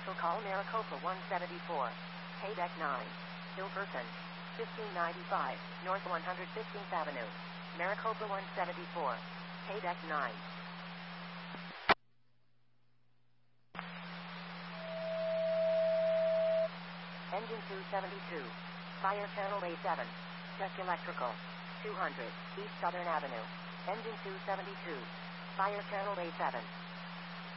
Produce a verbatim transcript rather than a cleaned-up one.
Commercial call Maricopa one seventy-four. Paydeck nine. Hilverton. fifteen ninety-five, North one hundred fifteenth Avenue. Maricopa one seventy-four. Paydeck nine. Engine two seventy-two. Fire Channel A seven. Check Electrical. two hundred, East Southern Avenue. Engine two seventy-two. Fire Channel A seven.